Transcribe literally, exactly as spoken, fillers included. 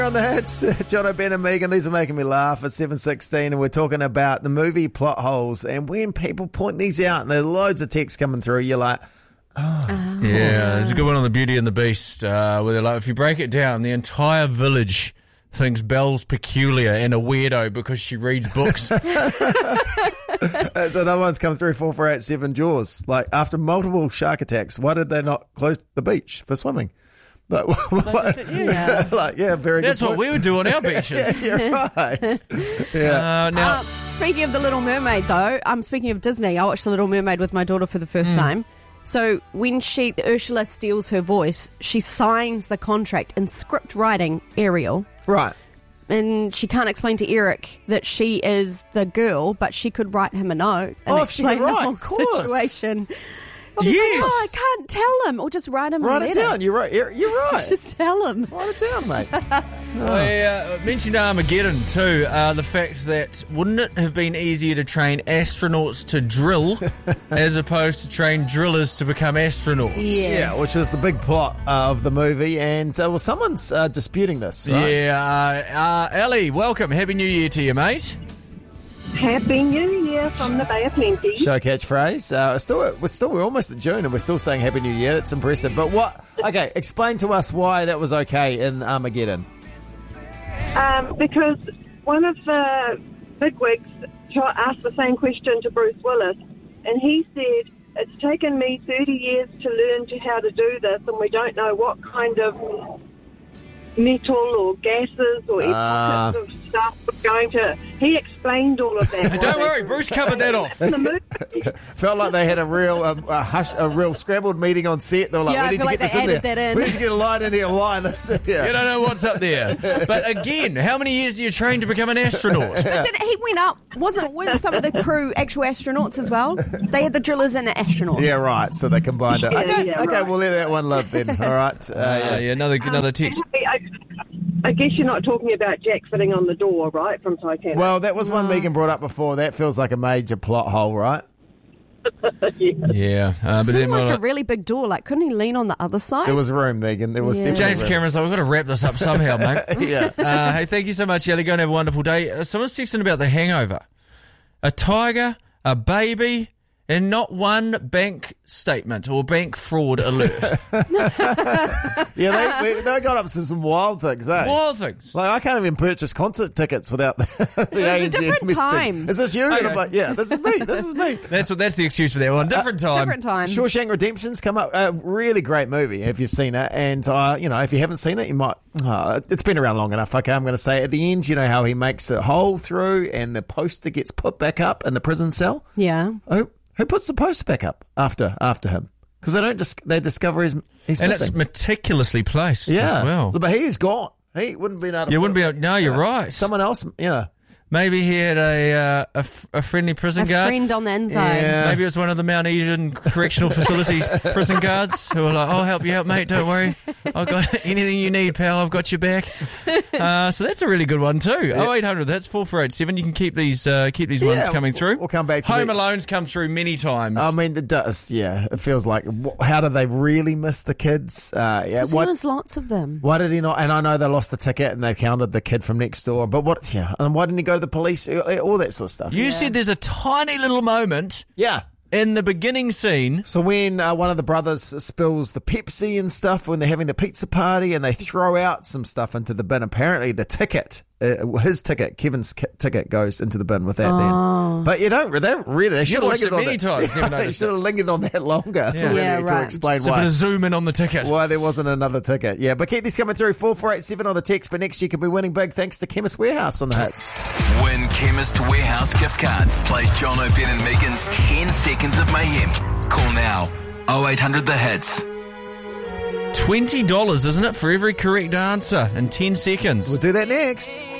On the hits, Jono, Ben and Megan, these are making me laugh at seven sixteen, and we're talking about the movie plot holes. And when people point these out, and there are loads of texts coming through, you're like, oh. oh. Yeah, there's a good one on the Beauty and the Beast, uh, where they're like, if you break it down, the entire village thinks Belle's peculiar and a weirdo because she reads books. Another one's come through, four four eight seven, Jaws. Like, after multiple shark attacks, why did they not close the beach for swimming? Like, yeah. like, yeah, very That's good what point. we would do on our beaches. yeah, you're right. Yeah. Uh, now, Um, speaking of The Little Mermaid, though, I'm speaking of Disney. I watched The Little Mermaid with my daughter for the first mm. time. So when she, Ursula steals her voice, she signs the contract in script writing Ariel. Right. And she can't explain to Eric that she is the girl, but she could write him a note and oh, if she explain could write, the whole of course. situation. Oh, yes. Like, oh, I can't tell him. Or just write him a Write letter. it down. You're right. You're, you're right. Just tell him. Write it down, mate. Oh. I uh, mentioned Armageddon too, uh, the fact that wouldn't it have been easier to train astronauts to drill as opposed to train drillers to become astronauts? Yeah, yeah which was the big plot uh, of the movie, and uh, well, someone's uh, disputing this, right? Yeah, uh, uh, Ellie, welcome. Happy New Year to you, mate. Happy New Year from the Bay of Plenty. Show catchphrase. Uh, still, we're still we're almost at June, and we're still saying Happy New Year. That's impressive. But what? Okay, explain to us why that was okay in Armageddon. Um, because one of the bigwigs asked the same question to Bruce Willis, and he said, "It's taken me thirty years to learn to how to do this, and we don't know what kind of metal or gases or uh, pockets of stuff we're going to." He explained all of that. Don't worry, Bruce covered that off. Felt like they had a real um, a hush, a real scrambled meeting on set. They were like, yeah, we need I feel to like get this they in added there. That in. We need to get a line in here, a line. Yeah. You don't know what's up there. But again, how many years do you train to become an astronaut? But did, he went up, wasn't weren't some of the crew actual astronauts as well? They had the drillers and the astronauts. Yeah, right. So they combined it. Yeah, Okay, yeah, okay, right. we'll let that one live then. All right. Uh, Uh, yeah. yeah, another another text. I, I, I guess you're not talking about Jack fitting on the door, right, from Titanic? Well, that was one Megan brought up before. That feels like a major plot hole, right? yeah. Yeah, uh, but Seemed then like we're a really big door. Like, couldn't he lean on the other side? There was room, Megan. There was Yeah. definitely James room. Cameron's like, we've got to wrap this up somehow, mate. Yeah. Uh, hey, thank you so much, Ellie. Go and have a wonderful day. Uh, someone's texting about The Hangover. A tiger, a baby, and not one bank statement or bank fraud alert. Yeah, they, they got up to some wild things, eh? Wild things. Like, I can't even purchase concert tickets without the, the a A N Z different messaging. time. Is this you? And Okay. I'm like, yeah, this is me. This is me. That's what. That's the excuse for that one. Different time. Different time. Shawshank Redemption's come up. A really great movie if you've seen it. And, uh, you know, if you haven't seen it, you might. Uh, it's been around long enough. Okay, I'm going to say at the end, you know how he makes a hole through and the poster gets put back up in the prison cell? Yeah. Who, who puts the poster back up after after him? Because they don't. Dis- they discover he's, he's And missing. it's meticulously placed yeah. as well. But he is gone. He wouldn't be able to. You put wouldn't be it- able, no, you're right. Someone else, yeah. Maybe he had a uh, a, f- a friendly prison A guard. friend on the inside. Yeah. Maybe it was one of the Mount Eden Correctional Facilities prison guards who were like, I'll help you out, mate, don't worry. I've got anything you need, pal, I've got your back. Uh, so that's a really good one too. oh eight hundred, that's four four eight seven. You can keep these uh, keep these ones Yeah, coming through. we'll come back to Home these. Alone's come through many times. I mean, it does. Yeah, it feels like. wh- How did they really miss the kids? Uh, yeah. There What? was lots of them. Why did he not? And I know they lost the ticket and they counted the kid from next door. But what? Yeah. And why didn't he go to the police? All that sort of stuff. you said there's a tiny little moment Yeah. in the beginning scene. So when uh, one of the brothers spills the Pepsi and stuff when they're having the pizza party and they throw out some stuff into the bin, apparently the ticket, uh, his ticket, Kevin's ki- ticket goes into the bin with that then. But you don't, they don't really, they should have watched lingered it on many that. times, never they noticed should have lingered on that longer Yeah. for Yeah, really to right. explain Just a bit why. of zoom in on the ticket. Why there wasn't another ticket. Yeah, but keep these coming through. four four eight seven on the text, but next year could be winning big thanks to Chemist Warehouse on the hits. Win Chemist Warehouse gift cards. Play John O'Ben and Megan's ten seconds of mayhem. Call now. oh eight hundred the hits. twenty dollars, isn't it, for every correct answer in ten seconds? We'll do that next.